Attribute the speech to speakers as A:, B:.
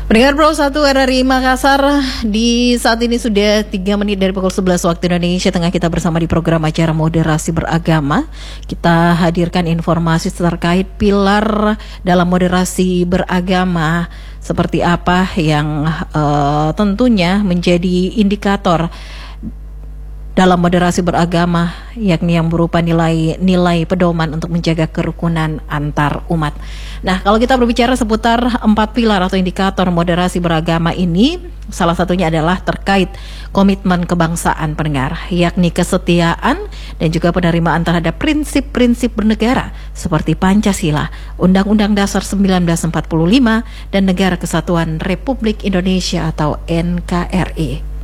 A: Pendengar Pro 1 RRI Makassar, di saat ini sudah 3 menit dari pukul 11 waktu Indonesia Tengah. Kita bersama di program acara moderasi beragama. Kita hadirkan informasi terkait pilar dalam moderasi beragama, seperti apa yang tentunya menjadi indikator dalam moderasi beragama, yakni yang berupa nilai pedoman untuk menjaga kerukunan antar umat. Nah, kalau kita berbicara seputar 4 pilar atau indikator moderasi beragama ini, salah satunya adalah terkait komitmen kebangsaan pendengar, yakni kesetiaan dan juga penerimaan terhadap prinsip-prinsip bernegara seperti Pancasila, Undang-Undang Dasar 1945, dan Negara Kesatuan Republik Indonesia atau NKRI.